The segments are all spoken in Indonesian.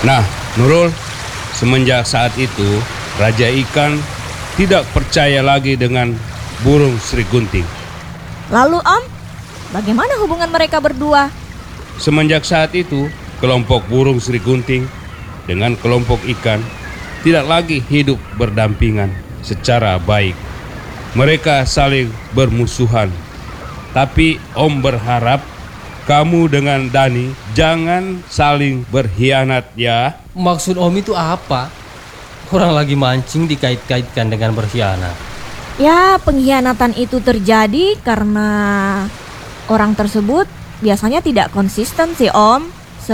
Nah, Nurul, semenjak saat itu, Raja Ikan tidak percaya lagi dengan burung Sri Gunting. Lalu Om, bagaimana hubungan mereka berdua? Semenjak saat itu, kelompok burung Sri Gunting dengan kelompok ikan tidak lagi hidup berdampingan secara baik. Mereka saling bermusuhan. Tapi Om berharap kamu dengan Dani jangan saling berkhianat ya. Maksud Om itu apa? Orang lagi mancing dikait-kaitkan dengan berkhianat. Ya, pengkhianatan itu terjadi karena orang tersebut biasanya tidak konsisten sih Om.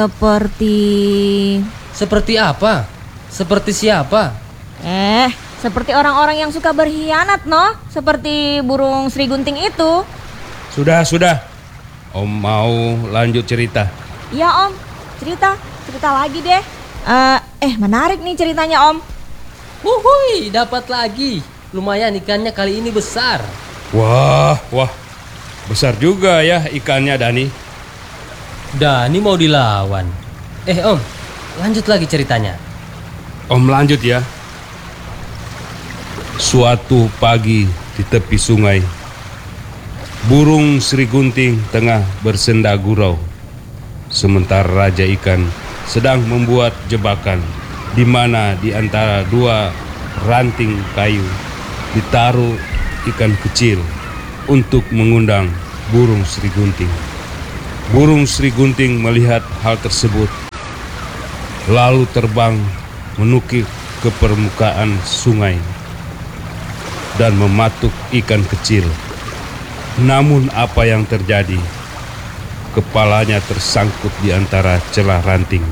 Seperti apa? Seperti siapa? Seperti orang-orang yang suka berkhianat, no? Seperti burung Sri Gunting itu. Sudah. Om mau lanjut cerita. Iya Om, cerita lagi deh. Menarik nih ceritanya Om. Wuhui, dapat lagi. Lumayan ikannya kali ini besar. Wah, besar juga ya ikannya Dani. Dani mau dilawan. Om, lanjut lagi ceritanya. Om lanjut ya. Suatu pagi di tepi sungai, burung Sri Gunting tengah bersenda gurau, sementara Raja Ikan sedang membuat jebakan di mana di antara dua ranting kayu ditaruh ikan kecil untuk mengundang burung Sri Gunting. Burung Sri Gunting melihat hal tersebut, lalu terbang menukik ke permukaan sungai dan mematuk ikan kecil. Namun apa yang terjadi? Kepalanya tersangkut di antara celah ranting.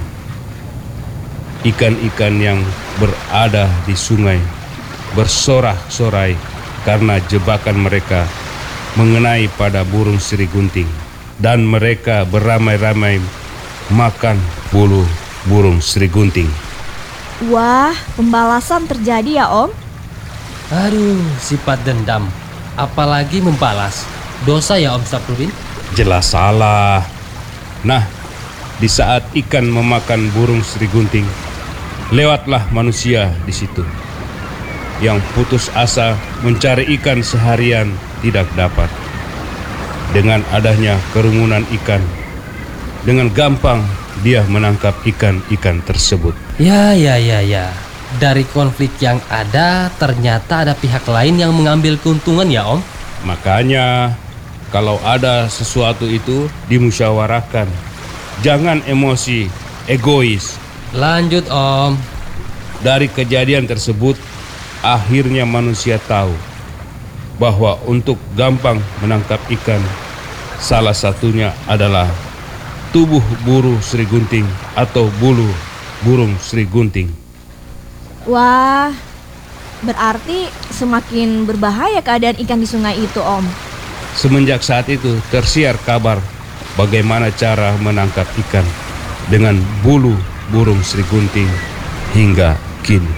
Ikan-ikan yang berada di sungai bersorak-sorai karena jebakan mereka mengenai pada burung Sri Gunting, dan mereka beramai-ramai makan bulu burung Sri Gunting. Wah, pembalasan terjadi ya Om? Aduh, sifat dendam. Apalagi membalas. Dosa ya Om Safrudin? Jelas salah. Nah, di saat ikan memakan burung Sri Gunting, lewatlah manusia di situ yang putus asa mencari ikan seharian tidak dapat. Dengan adanya kerumunan ikan, dengan gampang dia menangkap ikan-ikan tersebut. Ya. Dari konflik yang ada, ternyata ada pihak lain yang mengambil keuntungan ya Om? Makanya kalau ada sesuatu itu dimusyawarahkan. Jangan emosi, egois. Lanjut Om. Dari kejadian tersebut, akhirnya manusia tahu bahwa untuk gampang menangkap ikan, salah satunya adalah tubuh burung Sri Gunting atau bulu burung Sri Gunting. Wah, berarti semakin berbahaya keadaan ikan di sungai itu Om. Semenjak saat itu tersiar kabar bagaimana cara menangkap ikan dengan bulu burung Sri Gunting hingga kini.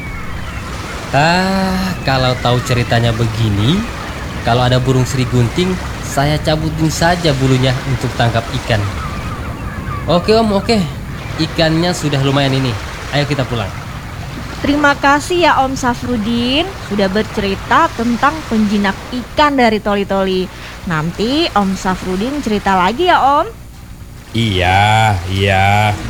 Kalau tahu ceritanya begini, kalau ada burung Sri Gunting, saya cabutin saja bulunya untuk tangkap ikan. Oke Om, oke. Ikannya sudah lumayan ini. Ayo kita pulang. Terima kasih ya Om Safrudin sudah bercerita tentang penjinak ikan dari Toli-Toli. Nanti Om Safrudin cerita lagi ya Om. Iya.